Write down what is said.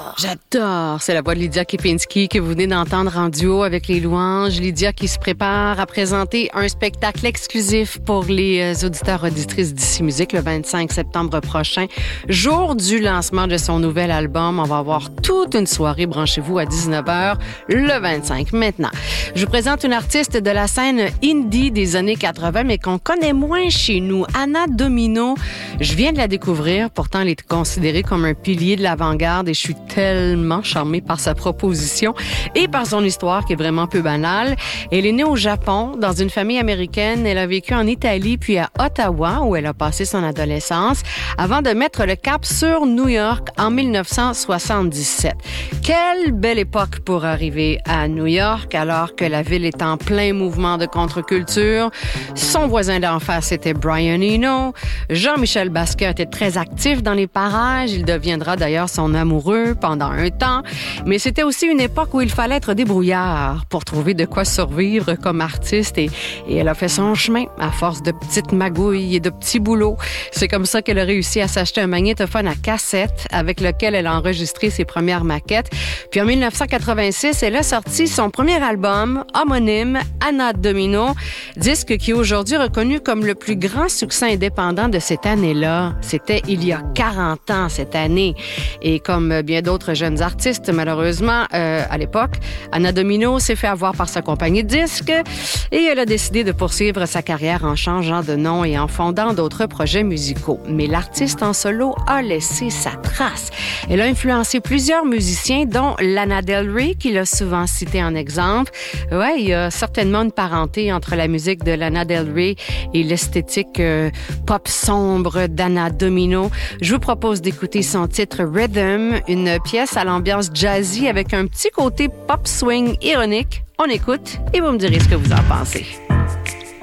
J'adore. C'est la voix de Lydia Kepinski que vous venez d'entendre en duo avec les Louanges. Lydia qui se prépare à présenter un spectacle exclusif pour les auditeurs auditrices d'Ici Musique le 25 septembre prochain, jour du lancement de son nouvel album. On va avoir toute une soirée, branchez-vous, à 19h le 25. Maintenant, je vous présente une artiste de la scène indie des années 80, mais qu'on connaît moins chez nous, Anna Domino. Je viens de la découvrir, pourtant elle est considérée comme un pilier de l'avant-garde et je suis tellement charmée par sa proposition et par son histoire qui est vraiment peu banale. Elle est née au Japon, dans une famille américaine. Elle a vécu en Italie puis à Ottawa où elle a passé son adolescence avant de mettre le cap sur New York en 1977. Quelle belle époque pour arriver à New York alors que la ville est en plein mouvement de contre-culture. Son voisin d'en face était Brian Eno. Jean-Michel Basquiat était très actif dans les parages. Il deviendra d'ailleurs son amoureux pendant un temps. Mais c'était aussi une époque où il fallait être débrouillard pour trouver de quoi survivre comme artiste. Et elle a fait son chemin à force de petites magouilles et de petits boulots. C'est comme ça qu'elle a réussi à s'acheter un magnétophone à cassette avec lequel elle a enregistré ses premières maquettes. Puis en 1986, elle a sorti son premier album homonyme, Anna Domino, disque qui est aujourd'hui reconnu comme le plus grand succès indépendant de cette année-là. C'était il y a 40 ans cette année. Et comme bien d'autres jeunes artistes, malheureusement, à l'époque, Anna Domino s'est fait avoir par sa compagnie de disques et elle a décidé de poursuivre sa carrière en changeant de nom et en fondant d'autres projets musicaux. Mais l'artiste en solo a laissé sa trace. Elle a influencé plusieurs musiciens, dont Lana Del Rey, qu'il a souvent cité en exemple. Ouais, il y a certainement une parenté entre la musique de Lana Del Rey et l'esthétique pop sombre d'Anna Domino. Je vous propose d'écouter son titre Rhythm, une pièce à l'ambiance jazzy avec un petit côté pop swing ironique. On écoute et vous me direz ce que vous en pensez.